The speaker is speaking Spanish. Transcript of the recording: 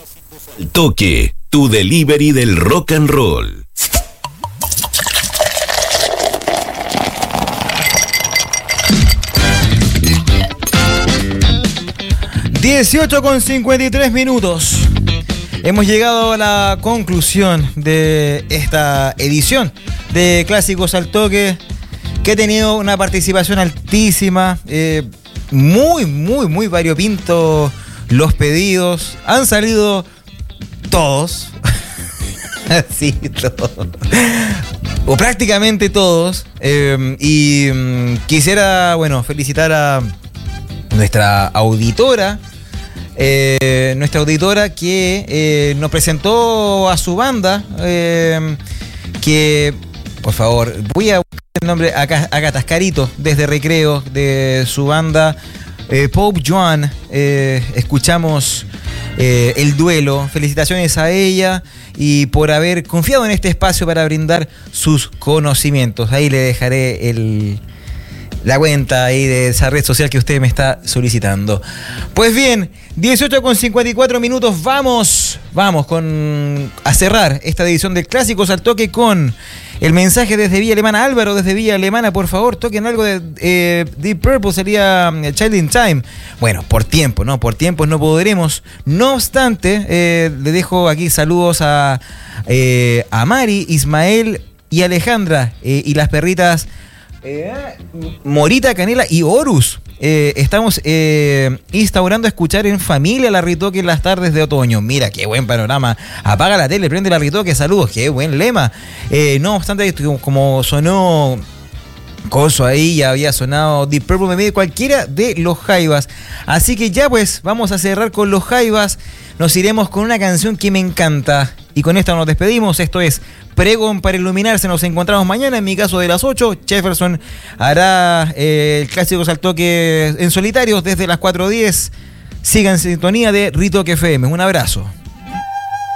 Al Toque, tu delivery del rock and roll. (18:53). Hemos llegado a la conclusión de esta edición de Clásicos al Toque, que ha tenido una participación altísima, muy variopinto los pedidos. Han salido todos, sí, todos, o prácticamente todos, y quisiera, felicitar a nuestra auditora, que nos presentó a su banda, que, por favor, voy a buscar el nombre acá Tascarito, desde Recreo, de su banda Pope Joan. Escuchamos El Duelo. Felicitaciones a ella y por haber confiado en este espacio para brindar sus conocimientos. Ahí le dejaré la cuenta ahí de esa red social que usted me está solicitando. Pues bien, 18:54. Vamos a cerrar esta edición de Clásicos al Toque con el mensaje desde Villa Alemana. Álvaro, desde Villa Alemana, por favor, toquen algo de Deep Purple, sería Child in Time. Bueno, por tiempo no podremos. No obstante, le dejo aquí saludos a Mari, Ismael y Alejandra, y las perritas Morita, Canela y Horus. Estamos instaurando a escuchar en familia la Ritoque en las tardes de otoño. Mira, qué buen panorama. Apaga la tele, prende la Ritoque, saludos, qué buen lema. No obstante, como sonó Coso ahí, ya había sonado Deep Purple, me mide cualquiera de los Jaivas. Así que ya pues, vamos a cerrar con los Jaivas. Nos iremos con una canción que me encanta. Y con esta nos despedimos. Esto es Pregón para Iluminarse. Nos encontramos mañana, en mi caso de las 8. Jefferson hará el Clásicos al Toque en solitario desde las 4:10. Sigan en sintonía de Ritoque FM. Un abrazo.